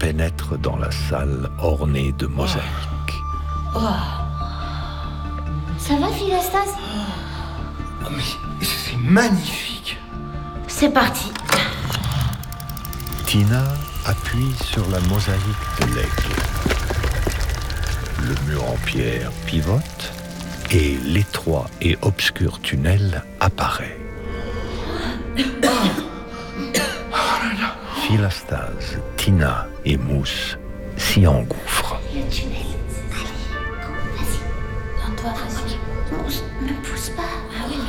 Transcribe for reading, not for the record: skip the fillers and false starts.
pénètre dans la salle ornée de mosaïques. Oh. Ça va, Philastas? Oh, mais c'est magnifique. C'est parti. Tina appuie sur la mosaïque de l'aigle. Le mur en pierre pivote et l'étroit et obscur tunnel apparaît. Philastase, Tina et Mousse s'y engouffrent. Le tunnel. Allez, vas-y. Non, toi, vas-y. Ne pousse pas. Ah oui,